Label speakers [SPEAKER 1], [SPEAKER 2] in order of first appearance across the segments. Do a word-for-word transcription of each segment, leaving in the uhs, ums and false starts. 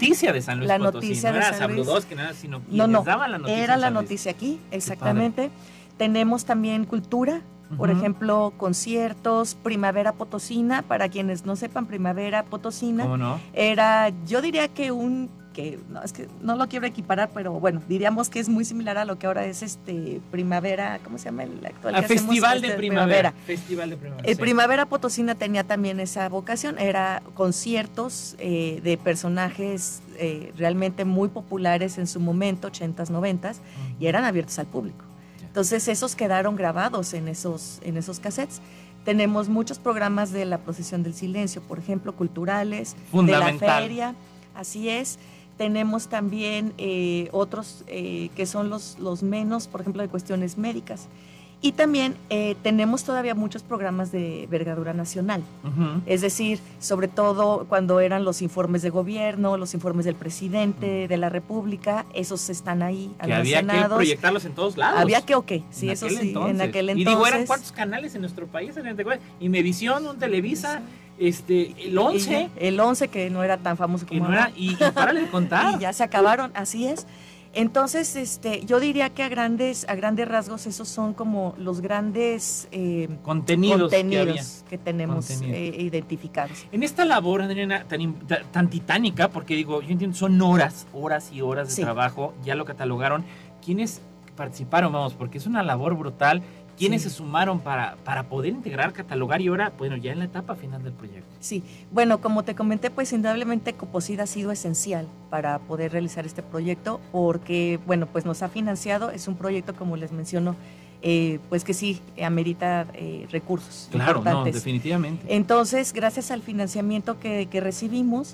[SPEAKER 1] noticia de San Luis
[SPEAKER 2] la
[SPEAKER 1] Potosí,
[SPEAKER 2] noticia
[SPEAKER 1] no
[SPEAKER 2] de
[SPEAKER 1] era
[SPEAKER 2] San Luis.
[SPEAKER 1] Sabludowski, nada, sino quienes
[SPEAKER 2] No, no,
[SPEAKER 1] daban la noticia.
[SPEAKER 2] era
[SPEAKER 1] en
[SPEAKER 2] la
[SPEAKER 1] San Luis.
[SPEAKER 2] noticia aquí, exactamente. Tenemos también cultura, por
[SPEAKER 1] Ujú.
[SPEAKER 2] ejemplo, conciertos, Primavera Potosina. Para quienes no sepan, Primavera Potosina
[SPEAKER 1] ¿Cómo no?
[SPEAKER 2] era, yo diría que un, que no, es que no lo quiero equiparar, pero bueno, diríamos que es muy similar a lo que ahora es este Primavera, ¿cómo se llama el actual?
[SPEAKER 1] Ah,
[SPEAKER 2] que hacemos?
[SPEAKER 1] Festival
[SPEAKER 2] Este,
[SPEAKER 1] de Primavera. Festival de Primavera.
[SPEAKER 2] El
[SPEAKER 1] sí.
[SPEAKER 2] Primavera Potosina tenía también esa vocación, era conciertos eh, de personajes eh, realmente muy populares en su momento, ochentas, noventas,
[SPEAKER 1] Ujú.
[SPEAKER 2] y eran abiertos al público.
[SPEAKER 1] Ya.
[SPEAKER 2] Entonces esos quedaron grabados en esos, en esos cassettes. Tenemos muchos programas de la Procesión del Silencio, por ejemplo, culturales, de la
[SPEAKER 1] Fundamental.
[SPEAKER 2] feria, así es. Tenemos también eh, otros eh, que son los, los menos, por ejemplo, de cuestiones médicas. Y también eh, tenemos todavía muchos programas de envergadura nacional.
[SPEAKER 1] Ujú.
[SPEAKER 2] Es decir, sobre todo cuando eran los informes de gobierno, los informes del presidente de la República, esos están ahí
[SPEAKER 1] Que había que
[SPEAKER 2] almacenados.
[SPEAKER 1] proyectarlos en todos lados.
[SPEAKER 2] Había que, ok, sí,
[SPEAKER 1] En
[SPEAKER 2] eso
[SPEAKER 1] aquel
[SPEAKER 2] sí,
[SPEAKER 1] entonces.
[SPEAKER 2] en aquel entonces.
[SPEAKER 1] Y digo, ¿eran cuántos canales en nuestro país? Imevisión, un Televisa, este, el once.
[SPEAKER 2] Y el once, que no era tan famoso
[SPEAKER 1] Que
[SPEAKER 2] como
[SPEAKER 1] no era,
[SPEAKER 2] ahora.
[SPEAKER 1] y, y párale de contar.
[SPEAKER 2] Y ya se acabaron, así es. Entonces, este, yo diría que a grandes, a grandes rasgos esos son como los grandes eh,
[SPEAKER 1] Contenidos,
[SPEAKER 2] contenidos
[SPEAKER 1] que,
[SPEAKER 2] que tenemos
[SPEAKER 1] Contenidos.
[SPEAKER 2] eh, identificados.
[SPEAKER 1] En esta labor, Adriana, tan, im- ta- tan titánica, porque digo, yo entiendo, son horas, horas y horas de
[SPEAKER 2] Sí.
[SPEAKER 1] trabajo, ya lo catalogaron. ¿Quiénes participaron? Vamos, porque es una labor brutal. ¿Quiénes
[SPEAKER 2] Sí.
[SPEAKER 1] se sumaron para, para poder integrar, catalogar y ahora, bueno, ya en la etapa final del proyecto?
[SPEAKER 2] Sí, bueno, como te comenté, pues indudablemente Coposid ha sido esencial para poder realizar este proyecto porque, bueno, pues nos ha financiado, es un proyecto, como les menciono, eh, pues que sí, amerita eh, recursos
[SPEAKER 1] Claro, no,
[SPEAKER 2] importantes.
[SPEAKER 1] definitivamente.
[SPEAKER 2] Entonces, gracias al financiamiento que, que recibimos,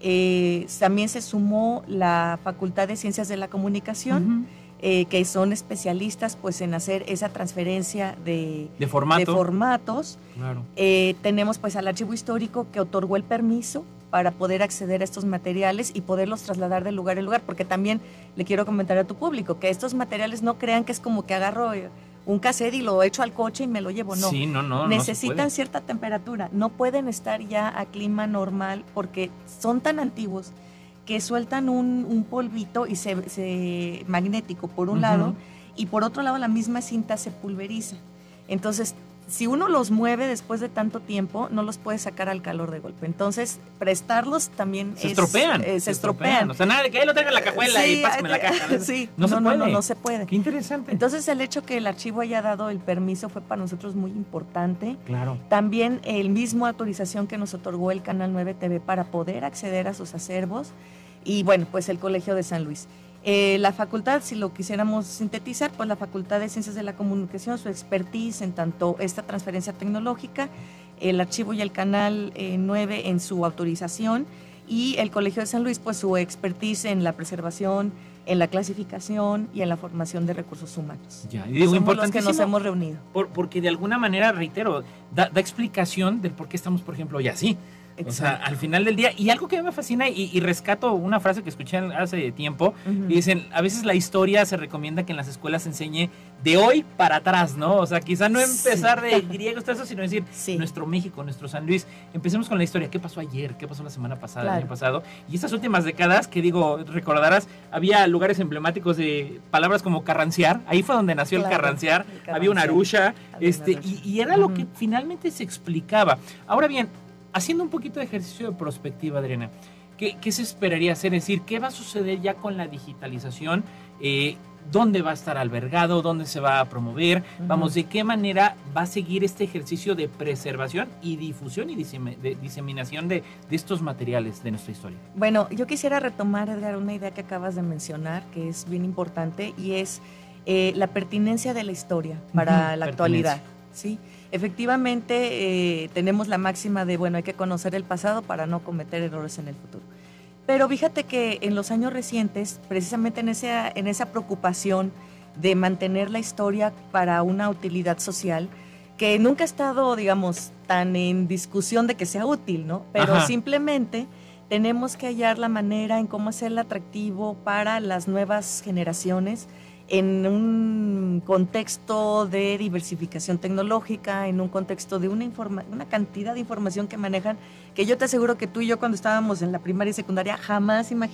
[SPEAKER 2] eh, también se sumó la Facultad de Ciencias de la Comunicación,
[SPEAKER 1] Ujú.
[SPEAKER 2] eh, que son especialistas pues en hacer esa transferencia de,
[SPEAKER 1] De formato.
[SPEAKER 2] de formatos.
[SPEAKER 1] Claro.
[SPEAKER 2] Eh, tenemos pues al archivo histórico que otorgó el permiso para poder acceder a estos materiales y poderlos trasladar de lugar en lugar, porque también le quiero comentar a tu público que estos materiales no crean que es como que agarro eh, un cassette y lo echo al coche y me lo llevo, no.
[SPEAKER 1] Sí, no, no,
[SPEAKER 2] Necesitan
[SPEAKER 1] no se puede.
[SPEAKER 2] cierta temperatura, no pueden estar ya a clima normal porque son tan antiguos que sueltan un, un polvito y se, se magnético por un
[SPEAKER 1] Ujú.
[SPEAKER 2] lado, y por otro lado la misma cinta se pulveriza. Entonces, si uno los mueve después de tanto tiempo, no los puede sacar al calor de golpe. Entonces, prestarlos también
[SPEAKER 1] Se
[SPEAKER 2] es,
[SPEAKER 1] estropean.
[SPEAKER 2] eh, se estropean.
[SPEAKER 1] O sea, nada de que ahí lo tenga en la cajuela
[SPEAKER 2] Sí,
[SPEAKER 1] y pásame la caja. ¿no?
[SPEAKER 2] sí,
[SPEAKER 1] No, se
[SPEAKER 2] no,
[SPEAKER 1] puede.
[SPEAKER 2] no, no se puede.
[SPEAKER 1] Qué interesante.
[SPEAKER 2] Entonces, el hecho que el archivo haya dado el permiso fue para nosotros muy importante.
[SPEAKER 1] claro.
[SPEAKER 2] También el mismo autorización que nos otorgó el Canal nueve T V para poder acceder a sus acervos, y bueno, pues el Colegio de San Luis. Eh, la facultad, si lo quisiéramos sintetizar, pues la Facultad de Ciencias de la Comunicación, su expertise en tanto esta transferencia tecnológica, el archivo y el Canal eh, nueve en su autorización, y el Colegio de San Luis, pues su expertise en la preservación, en la clasificación y en la formación de recursos humanos.
[SPEAKER 1] Ya, y digo,
[SPEAKER 2] Somos los que
[SPEAKER 1] importantísimo,
[SPEAKER 2] nos hemos reunido.
[SPEAKER 1] por- porque de alguna manera, reitero, da, da explicación del por qué estamos, por ejemplo, hoy así. O sea,
[SPEAKER 2] Exacto.
[SPEAKER 1] al final del día, y algo que a mí me fascina, y, y rescato una frase que escuché hace tiempo,
[SPEAKER 2] Ujú.
[SPEAKER 1] y dicen, a veces la historia se recomienda que en las escuelas se enseñe de hoy para atrás, ¿no? O sea, quizá no empezar
[SPEAKER 2] Sí.
[SPEAKER 1] de griegos, todo eso, sino decir,
[SPEAKER 2] Sí.
[SPEAKER 1] nuestro México, nuestro San Luis. Empecemos con la historia, ¿qué pasó ayer? ¿Qué pasó la semana pasada,
[SPEAKER 2] Claro.
[SPEAKER 1] el año pasado? Y estas últimas décadas, que digo, recordarás, había lugares emblemáticos de palabras como carranciar, ahí fue donde nació el
[SPEAKER 2] Claro,
[SPEAKER 1] carranciar,
[SPEAKER 2] el
[SPEAKER 1] había una
[SPEAKER 2] carranciar.
[SPEAKER 1] arusha,
[SPEAKER 2] Había
[SPEAKER 1] este,
[SPEAKER 2] una arusha.
[SPEAKER 1] y, y era lo
[SPEAKER 2] Ujú.
[SPEAKER 1] que finalmente se explicaba. Ahora bien, haciendo un poquito de ejercicio de prospectiva, Adriana, ¿qué, qué se esperaría hacer? Es decir, ¿qué va a suceder ya con la digitalización? Eh, ¿Dónde va a estar albergado? ¿Dónde se va a promover?
[SPEAKER 2] Ujú.
[SPEAKER 1] Vamos, ¿de qué manera va a seguir este ejercicio de preservación y difusión y disemi- de diseminación de, de estos materiales de nuestra historia?
[SPEAKER 2] Bueno, yo quisiera retomar, Edgar, una idea que acabas de mencionar, que es bien importante, y es eh, la pertinencia de la historia para
[SPEAKER 1] Ujú,
[SPEAKER 2] la actualidad. ¿Sí? Efectivamente, eh, tenemos la máxima de, bueno, hay que conocer el pasado para no cometer errores en el futuro. Pero fíjate que en los años recientes, precisamente en esa, en esa preocupación de mantener la historia para una utilidad social, que nunca ha estado, digamos, tan en discusión de que sea útil, ¿no? Pero
[SPEAKER 1] Ajá.
[SPEAKER 2] simplemente tenemos que hallar la manera en cómo hacerla atractivo para las nuevas generaciones en un contexto de diversificación tecnológica, en un contexto de una, informa- una cantidad de información que manejan, que yo te aseguro que tú y yo cuando estábamos en la primaria y secundaria jamás imaginamos